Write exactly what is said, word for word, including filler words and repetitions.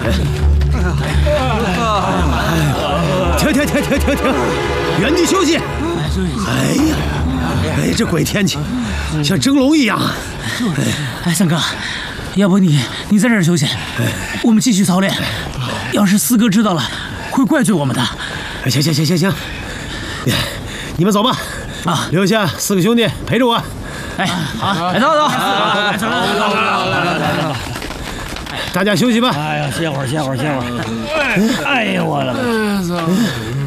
停停停停停停，原地休息。哎呀，哎，这鬼天气，像蒸笼一样。 哎，三哥，要不你你在这儿休息，我们继续操练。要是四哥知道了，会怪罪我们的。 行行行行行，你们走吧。啊，留下四个兄弟陪着我。 哎，好，哎，走走， 来来来来来， 大家休息吧。 哎呀，歇会儿，歇会儿，歇会儿。哎呀，我的妈！